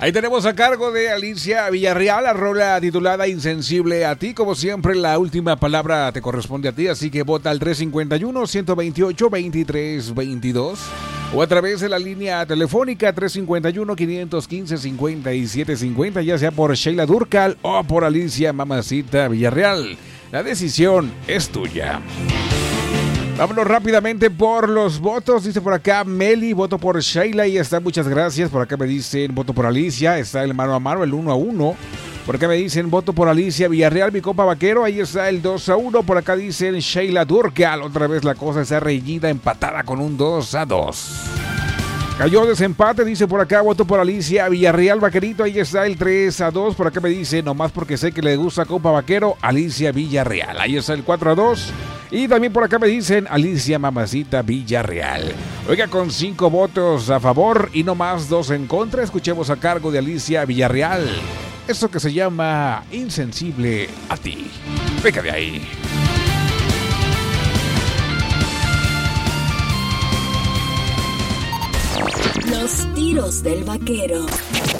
Ahí tenemos a cargo de Alicia Villarreal la rola titulada Insensible a ti. Como siempre, la última palabra te corresponde a ti, así que vota al 351-128-2322 o a través de la línea telefónica 351-515-5750, ya sea por Sheila Durcal o por Alicia Mamacita Villarreal. La decisión es tuya. Vámonos rápidamente por los votos. Dice por acá Meli, voto por Sheila y está, muchas gracias. Por acá me dicen voto por Alicia, está el mano a mano, el 1-1. Por acá me dicen voto por Alicia Villarreal, mi compa vaquero, ahí está el 2-1. Por acá dicen Sheila Durcal, otra vez la cosa está reñida, empatada con un 2-2. Cayó desempate, dice por acá, voto por Alicia Villarreal, vaquerito, ahí está el 3-2. Por acá me dice, nomás porque sé que le gusta compa vaquero, Alicia Villarreal, ahí está el 4-2. Y también por acá me dicen Alicia Mamacita Villarreal. Oiga, con 5 votos a favor y no más 2 en contra, escuchemos a cargo de Alicia Villarreal eso que se llama Insensible a ti. Venga de ahí. Los tiros del vaquero.